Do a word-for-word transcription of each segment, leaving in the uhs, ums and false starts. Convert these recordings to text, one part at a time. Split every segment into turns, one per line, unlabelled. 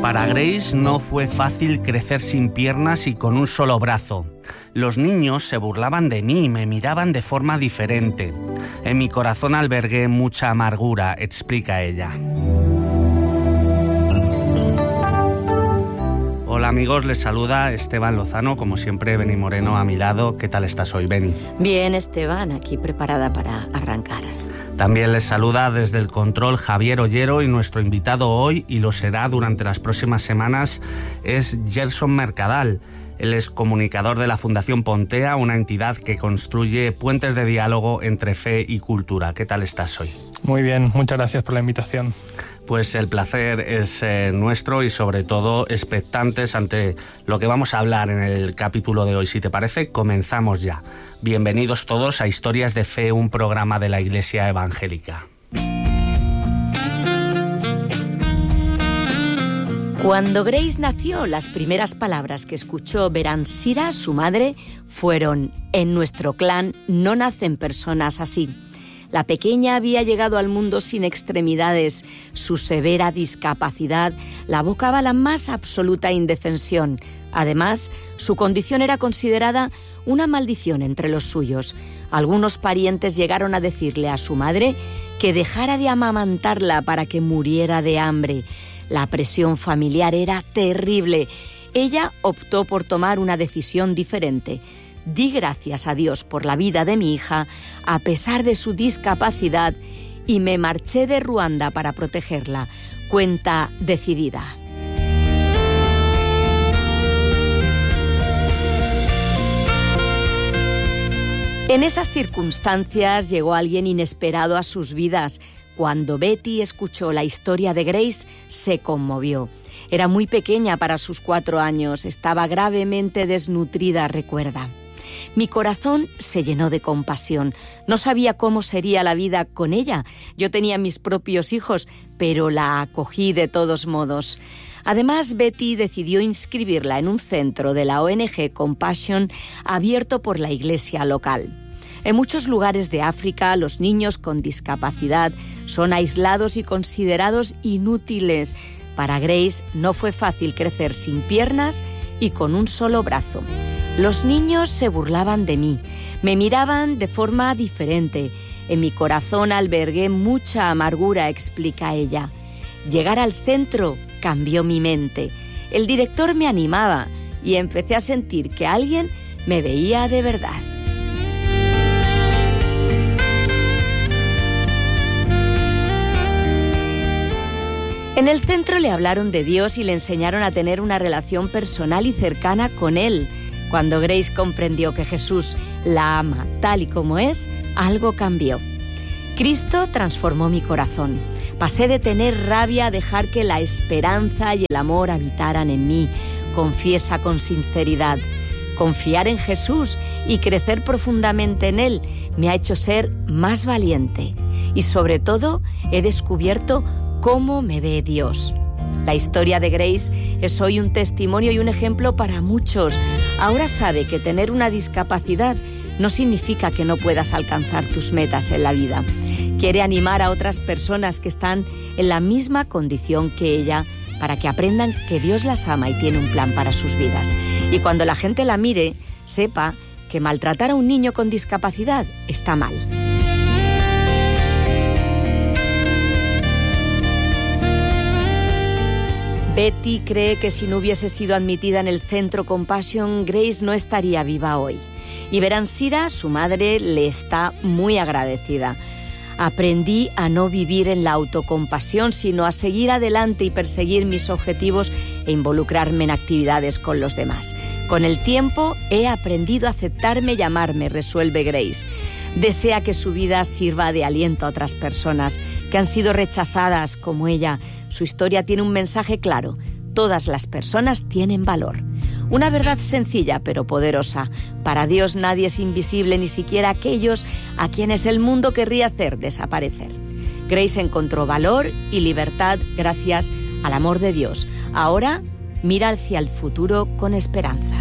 Para Grace no fue fácil crecer sin piernas y con un solo brazo. Los niños se burlaban de mí y me miraban de forma diferente. En mi corazón albergué mucha amargura, explica ella. Hola amigos, les saluda Esteban Lozano, como siempre Beni Moreno a mi lado. ¿Qué tal estás hoy, Beni?
Bien, Esteban, aquí preparada para arrancar.
También les saluda desde el control Javier Ollero y nuestro invitado hoy, y lo será durante las próximas semanas, es Gerson Mercadal. Él es comunicador de la Fundación Pontea, una entidad que construye puentes de diálogo entre fe y cultura. ¿Qué tal estás hoy?
Muy bien, muchas gracias por la invitación.
Pues el placer es eh, nuestro y sobre todo expectantes ante lo que vamos a hablar en el capítulo de hoy. Si te parece, comenzamos ya. Bienvenidos todos a Historias de Fe, un programa de la Iglesia Evangélica.
Cuando Grace nació, las primeras palabras que escuchó Beransira, su madre, fueron: en nuestro clan no nacen personas así. La pequeña había llegado al mundo sin extremidades. Su severa discapacidad la abocaba a la más absoluta indefensión. Además, su condición era considerada una maldición entre los suyos. Algunos parientes llegaron a decirle a su madre que dejara de amamantarla para que muriera de hambre. La presión familiar era terrible. Ella optó por tomar una decisión diferente. Di gracias a Dios por la vida de mi hija, a pesar de su discapacidad, y me marché de Ruanda para protegerla. Cuenta decidida. En esas circunstancias llegó alguien inesperado a sus vidas. Cuando Betty escuchó la historia de Grace, se conmovió. Era muy pequeña para sus cuatro años, estaba gravemente desnutrida, recuerda. Mi corazón se llenó de compasión. No sabía cómo sería la vida con ella. Yo tenía mis propios hijos, pero la acogí de todos modos. Además, Betty decidió inscribirla en un centro de la O N G Compassion abierto por la iglesia local. En muchos lugares de África, los niños con discapacidad son aislados y considerados inútiles. Para Grace no fue fácil crecer sin piernas y con un solo brazo. Los niños se burlaban de mí, me miraban de forma diferente. En mi corazón albergué mucha amargura, explica ella. Llegar al centro cambió mi mente. El director me animaba y empecé a sentir que alguien me veía de verdad. En el centro le hablaron de Dios y le enseñaron a tener una relación personal y cercana con Él. Cuando Grace comprendió que Jesús la ama tal y como es, algo cambió. Cristo transformó mi corazón. Pasé de tener rabia a dejar que la esperanza y el amor habitaran en mí. Confiesa con sinceridad. Confiar en Jesús y crecer profundamente en Él me ha hecho ser más valiente. Y sobre todo, he descubierto cómo me ve Dios. La historia de Grace es hoy un testimonio y un ejemplo para muchos. Ahora sabe que tener una discapacidad no significa que no puedas alcanzar tus metas en la vida. Quiere animar a otras personas que están en la misma condición que ella para que aprendan que Dios las ama y tiene un plan para sus vidas. Y cuando la gente la mire, sepa que maltratar a un niño con discapacidad está mal. Betty cree que si no hubiese sido admitida en el centro Compassion, Grace no estaría viva hoy. Y Beransira, su madre, le está muy agradecida. Aprendí a no vivir en la autocompasión, sino a seguir adelante y perseguir mis objetivos e involucrarme en actividades con los demás. Con el tiempo he aprendido a aceptarme y amarme, resuelve Grace. Desea que su vida sirva de aliento a otras personas que han sido rechazadas como ella. Su historia tiene un mensaje claro: todas las personas tienen valor. Una verdad sencilla pero poderosa. Para Dios nadie es invisible, ni siquiera aquellos a quienes el mundo querría hacer desaparecer. Grace encontró valor y libertad gracias al amor de Dios. Ahora mira hacia el futuro con esperanza.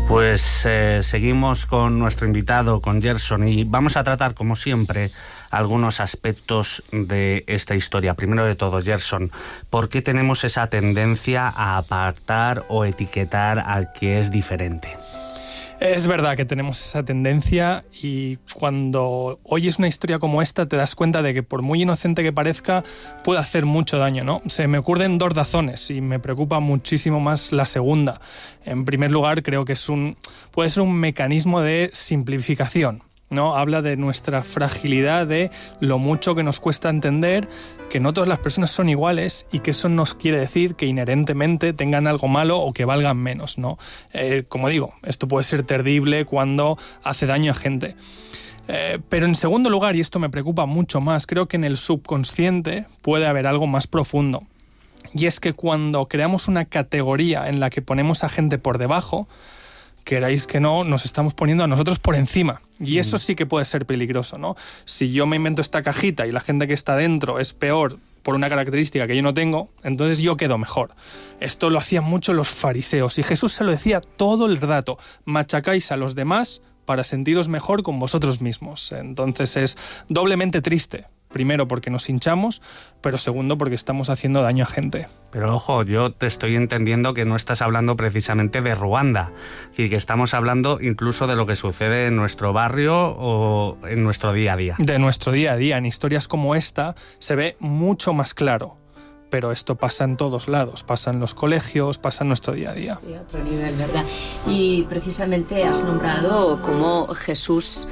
Pues eh, seguimos con nuestro invitado, con Gerson, y vamos a tratar, como siempre, algunos aspectos de esta historia. Primero de todo, Gerson, ¿por qué tenemos esa tendencia a apartar o etiquetar al que es diferente?
Es verdad que tenemos esa tendencia, y cuando oyes una historia como esta te das cuenta de que, por muy inocente que parezca, puede hacer mucho daño, ¿no? Se me ocurren dos razones y me preocupa muchísimo más la segunda. En primer lugar, creo que es un, puede ser un mecanismo de simplificación, ¿no? Habla de nuestra fragilidad, de lo mucho que nos cuesta entender que no todas las personas son iguales, y que eso no quiere decir que inherentemente tengan algo malo o que valgan menos, ¿no? Eh, como digo, esto puede ser terrible cuando hace daño a gente. Eh, pero en segundo lugar, y esto me preocupa mucho más, creo que en el subconsciente puede haber algo más profundo. Y es que cuando creamos una categoría en la que ponemos a gente por debajo, queráis que no, nos estamos poniendo a nosotros por encima. Y eso sí que puede ser peligroso, ¿no? Si yo me invento esta cajita y la gente que está dentro es peor por una característica que yo no tengo, entonces yo quedo mejor. Esto lo hacían mucho los fariseos, y Jesús se lo decía todo el rato: machacáis a los demás para sentiros mejor con vosotros mismos. Entonces es doblemente triste. Primero, porque nos hinchamos, pero segundo, porque estamos haciendo daño a gente.
Pero ojo, yo te estoy entendiendo que no estás hablando precisamente de Ruanda, y que estamos hablando incluso de lo que sucede en nuestro barrio o en nuestro día a día.
De nuestro día a día. En historias como esta se ve mucho más claro. Pero esto pasa en todos lados, pasa en los colegios, pasa en nuestro día a día.
Sí, otro nivel, ¿verdad? Y precisamente has nombrado cómo Jesús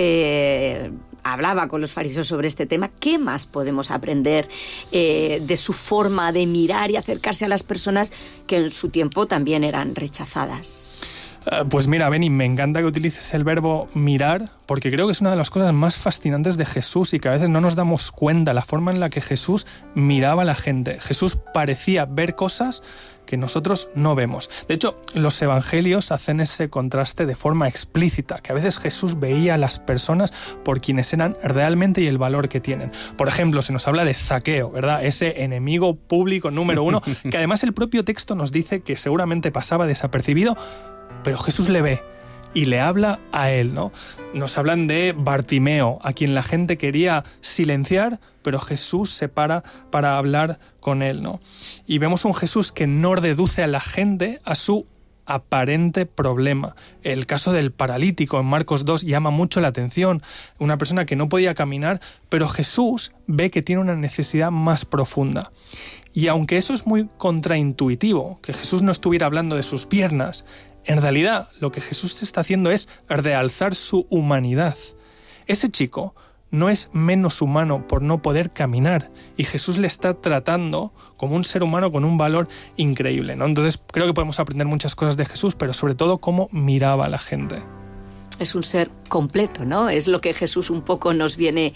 eh, hablaba con los fariseos sobre este tema. ¿Qué más podemos aprender eh, de su forma de mirar y acercarse a las personas que en su tiempo también eran rechazadas?
Uh, pues mira, Beni, me encanta que utilices el verbo mirar, porque creo que es una de las cosas más fascinantes de Jesús, y que a veces no nos damos cuenta la forma en la que Jesús miraba a la gente. Jesús parecía ver cosas que nosotros no vemos. De hecho, los evangelios hacen ese contraste de forma explícita, que a veces Jesús veía a las personas por quienes eran realmente y el valor que tienen. Por ejemplo, se nos habla de Zaqueo, ¿verdad? Ese enemigo público número uno, que además el propio texto nos dice que seguramente pasaba desapercibido, pero Jesús le ve y le habla a él, ¿no? Nos hablan de Bartimeo, a quien la gente quería silenciar, pero Jesús se para para hablar con él, ¿no? Y vemos un Jesús que no reduce a la gente a su aparente problema. El caso del paralítico en Marcos dos llama mucho la atención. Una persona que no podía caminar, pero Jesús ve que tiene una necesidad más profunda. Y aunque eso es muy contraintuitivo, que Jesús no estuviera hablando de sus piernas, en realidad lo que Jesús está haciendo es realzar su humanidad. Ese chico no es menos humano por no poder caminar, y Jesús le está tratando como un ser humano con un valor increíble, ¿no? Entonces creo que podemos aprender muchas cosas de Jesús, pero sobre todo cómo miraba a la gente.
Es un ser completo, ¿no? Es lo que Jesús un poco nos viene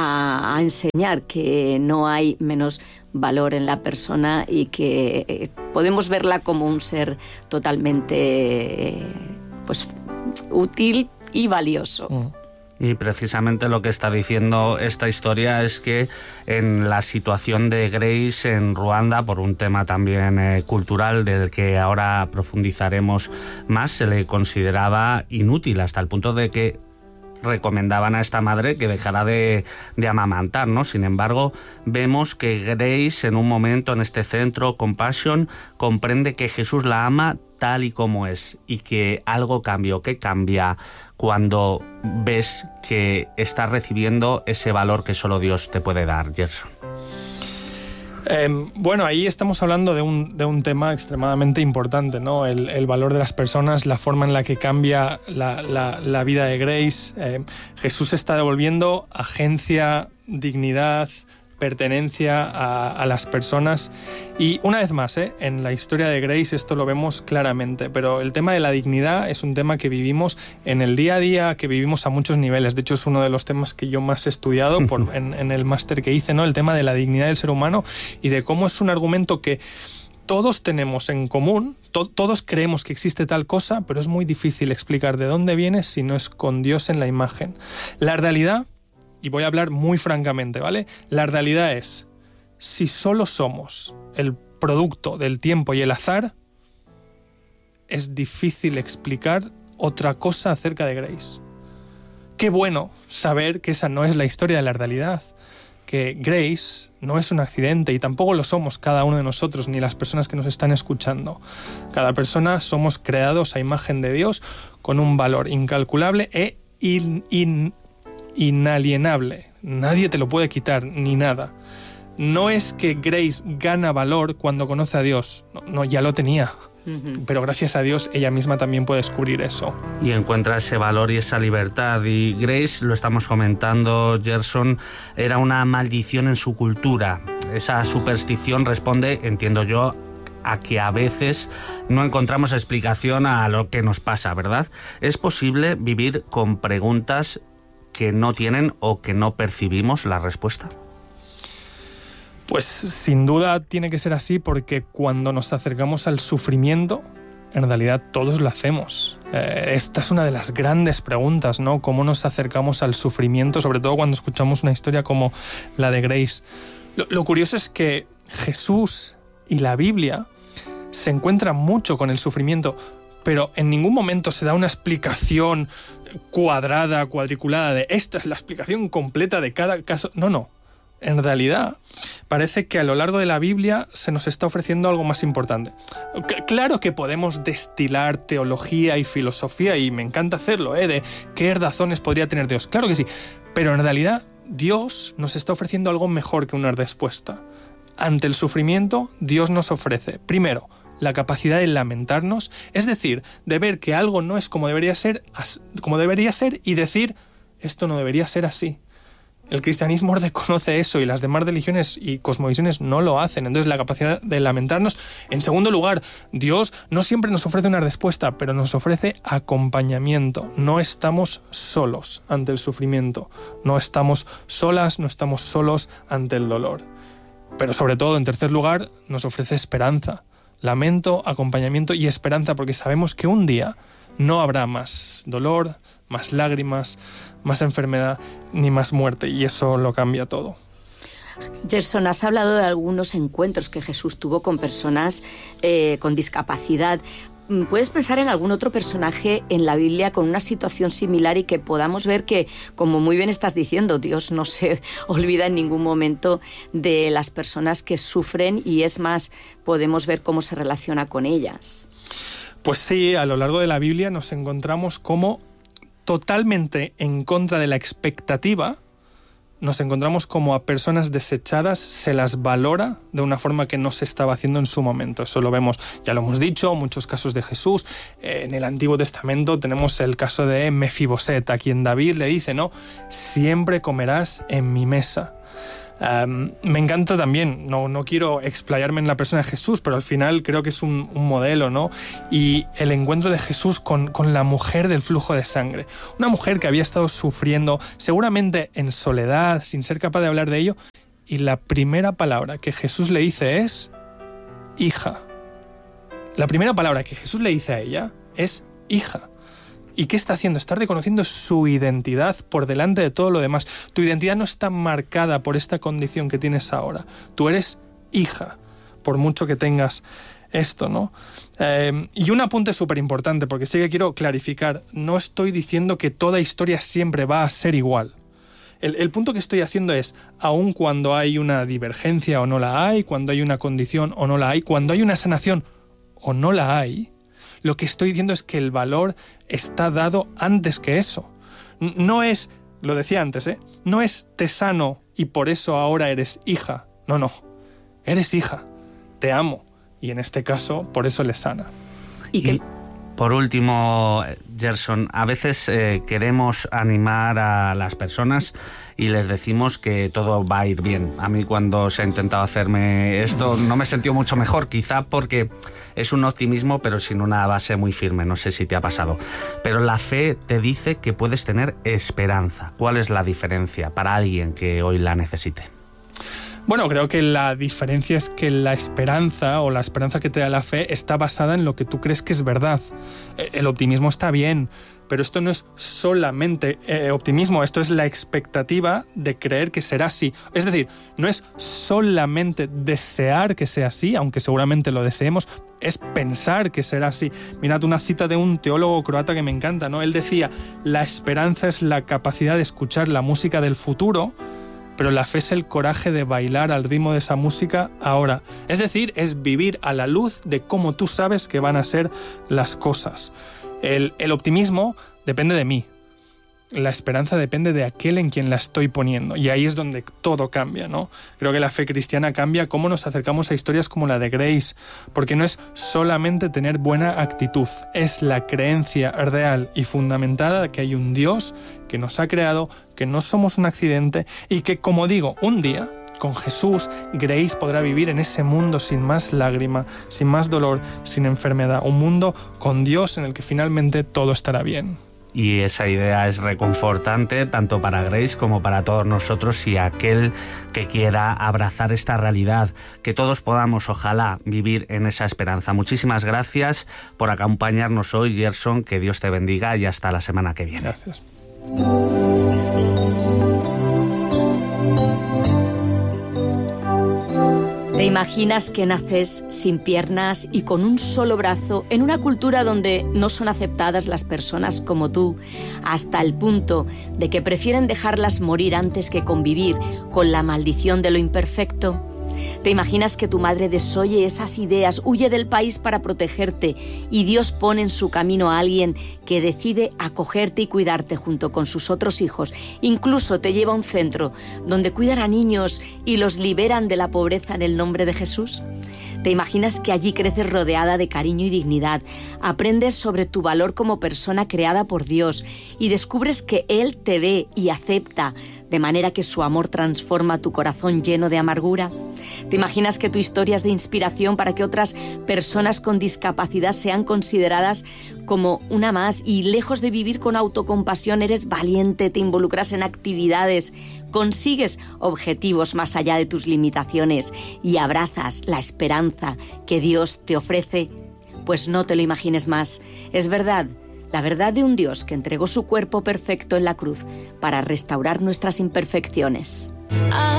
a, a enseñar, que no hay menos valor en la persona y que eh, podemos verla como un ser totalmente eh, pues, útil y valioso.
Mm.
Y precisamente lo que está diciendo esta historia es que en la situación de Grace en Ruanda, por un tema también eh, cultural del que ahora profundizaremos más, se le consideraba inútil, hasta el punto de que recomendaban a esta madre que dejara de, de amamantar, ¿no? Sin embargo, vemos que Grace, en un momento en este centro Compassion, comprende que Jesús la ama tal y como es, y que algo cambió. ¿Qué cambia cuando ves que estás recibiendo ese valor que solo Dios te puede dar, Gerson?
Eh, bueno, ahí estamos hablando de un, de un tema extremadamente importante, ¿no? El, el valor de las personas, la forma en la que cambia la, la, la vida de Grace. Eh, Jesús está devolviendo agencia, dignidad, pertenencia a, a las personas. Y una vez más, ¿eh? en la historia de Grace esto lo vemos claramente, pero el tema de la dignidad es un tema que vivimos en el día a día, que vivimos a muchos niveles. De hecho, es uno de los temas que yo más he estudiado por, en, en el máster que hice, ¿no? El tema de la dignidad del ser humano, y de cómo es un argumento que todos tenemos en común, to- todos creemos que existe tal cosa, pero es muy difícil explicar de dónde viene si no es con Dios en la imagen. La realidad, y voy a hablar muy francamente, ¿vale? La realidad es, si solo somos el producto del tiempo y el azar, es difícil explicar otra cosa acerca de Grace. Qué bueno saber que esa no es la historia de la realidad, que Grace no es un accidente y tampoco lo somos cada uno de nosotros ni las personas que nos están escuchando. Cada persona somos creados a imagen de Dios con un valor incalculable e in, in, inalienable. Nadie te lo puede quitar, ni nada. No es que Grace gana valor cuando conoce a Dios, no, no ya lo tenía. Uh-huh. Pero gracias a Dios ella misma también puede descubrir eso.
Y encuentra ese valor y esa libertad. Y Grace, lo estamos comentando, Gerson, era una maldición en su cultura. Esa superstición responde, entiendo yo, a que a veces no encontramos explicación a lo que nos pasa, ¿verdad? ¿Es posible vivir con preguntas que no tienen o que no percibimos la respuesta?
Pues sin duda tiene que ser así, porque cuando nos acercamos al sufrimiento, en realidad todos lo hacemos. Eh, esta es una de las grandes preguntas, ¿no? ¿Cómo nos acercamos al sufrimiento? Sobre todo cuando escuchamos una historia como la de Grace. Lo, lo curioso es que Jesús y la Biblia se encuentran mucho con el sufrimiento, pero en ningún momento se da una explicación cuadrada, cuadriculada de esta es la explicación completa de cada caso. No, no. En realidad, parece que a lo largo de la Biblia se nos está ofreciendo algo más importante. Claro que podemos destilar teología y filosofía, y me encanta hacerlo, ¿eh? De qué razones podría tener Dios. Claro que sí, pero en realidad Dios nos está ofreciendo algo mejor que una respuesta. Ante el sufrimiento, Dios nos ofrece, primero, la capacidad de lamentarnos, es decir, de ver que algo no es como debería ser, como debería ser y decir, esto no debería ser así. El cristianismo reconoce eso y las demás religiones y cosmovisiones no lo hacen. Entonces, la capacidad de lamentarnos. En segundo lugar, Dios no siempre nos ofrece una respuesta, pero nos ofrece acompañamiento. No estamos solos ante el sufrimiento. No estamos solas, no estamos solos ante el dolor. Pero sobre todo, en tercer lugar, nos ofrece esperanza. Lamento, acompañamiento y esperanza, porque sabemos que un día no habrá más dolor, más lágrimas, más enfermedad, ni más muerte, y eso lo cambia todo.
Gerson, has hablado de algunos encuentros que Jesús tuvo con personas eh, con discapacidad. ¿Puedes pensar en algún otro personaje en la Biblia con una situación similar y que podamos ver que, como muy bien estás diciendo, Dios no se olvida en ningún momento de las personas que sufren y, es más, podemos ver cómo se relaciona con ellas?
Pues sí, a lo largo de la Biblia nos encontramos como totalmente en contra de la expectativa, nos encontramos como a personas desechadas se las valora de una forma que no se estaba haciendo en su momento. Eso lo vemos, ya lo hemos dicho, muchos casos de Jesús. En el Antiguo Testamento tenemos el caso de Mefiboset, a quien David le dice, ¿no? Siempre comerás en mi mesa. Um, me encanta también, no, no quiero explayarme en la persona de Jesús, pero al final creo que es un, un modelo, ¿no? Y el encuentro de Jesús con, con la mujer del flujo de sangre. Una mujer que había estado sufriendo, seguramente en soledad, sin ser capaz de hablar de ello, y la primera palabra que Jesús le dice es hija. La primera palabra que Jesús le dice a ella es hija. ¿Y qué está haciendo? Está reconociendo su identidad por delante de todo lo demás. Tu identidad no está marcada por esta condición que tienes ahora. Tú eres hija, por mucho que tengas esto, ¿no? Eh, y un apunte súper importante, porque sí que quiero clarificar. No estoy diciendo que toda historia siempre va a ser igual. El, el punto que estoy haciendo es, aun cuando hay una divergencia o no la hay, cuando hay una condición o no la hay, cuando hay una sanación o no la hay, lo que estoy diciendo es que el valor está dado antes que eso. No es, lo decía antes, ¿eh? No es te sano y por eso ahora eres hija. No, no. Eres hija. Te amo. Y en este caso, por eso le sana.
Y que...
Y por último, Gerson, a veces eh, queremos animar a las personas y les decimos que todo va a ir bien. A mí, cuando se ha intentado hacerme esto, no me he sentido mucho mejor, quizá porque es un optimismo pero sin una base muy firme. No sé si te ha pasado. Pero la fe te dice que puedes tener esperanza. ¿Cuál es la diferencia para alguien que hoy la necesite?
Bueno, creo que la diferencia es que la esperanza o la esperanza que te da la fe está basada en lo que tú crees que es verdad. El optimismo está bien, pero esto no es solamente eh, optimismo, esto es la expectativa de creer que será así. Es decir, no es solamente desear que sea así, aunque seguramente lo deseemos, es pensar que será así. Mirad una cita de un teólogo croata que me encanta, ¿no? Él decía, la esperanza es la capacidad de escuchar la música del futuro, pero la fe es el coraje de bailar al ritmo de esa música ahora. Es decir, es vivir a la luz de cómo tú sabes que van a ser las cosas. El, el optimismo depende de mí. La esperanza depende de aquel en quien la estoy poniendo. Y ahí es donde todo cambia, ¿no? Creo que la fe cristiana cambia cómo nos acercamos a historias como la de Grace, porque no es solamente tener buena actitud, es la creencia real y fundamentada de que hay un Dios que nos ha creado, que no somos un accidente y que, como digo, un día, con Jesús, Grace podrá vivir en ese mundo sin más lágrima, sin más dolor, sin enfermedad. Un mundo con Dios en el que finalmente todo estará bien.
Y esa idea es reconfortante tanto para Grace como para todos nosotros y aquel que quiera abrazar esta realidad, que todos podamos, ojalá, vivir en esa esperanza. Muchísimas gracias por acompañarnos hoy, Gerson, que Dios te bendiga y hasta la semana que viene.
Gracias.
¿Te imaginas que naces sin piernas y con un solo brazo en una cultura donde no son aceptadas las personas como tú, hasta el punto de que prefieren dejarlas morir antes que convivir con la maldición de lo imperfecto? ¿Te imaginas que tu madre desoye esas ideas, huye del país para protegerte y Dios pone en su camino a alguien que decide acogerte y cuidarte junto con sus otros hijos? Incluso te lleva a un centro donde cuidan a niños y los liberan de la pobreza en el nombre de Jesús. ¿Te imaginas que allí creces rodeada de cariño y dignidad, aprendes sobre tu valor como persona creada por Dios y descubres que Él te ve y acepta, de manera que su amor transforma tu corazón lleno de amargura? ¿Te imaginas que tu historia es de inspiración para que otras personas con discapacidad sean consideradas como una más y, lejos de vivir con autocompasión, eres valiente, te involucras en actividades, consigues objetivos más allá de tus limitaciones y abrazas la esperanza que Dios te ofrece? Pues no te lo imagines más. Es verdad, la verdad de un Dios que entregó su cuerpo perfecto en la cruz para restaurar nuestras imperfecciones.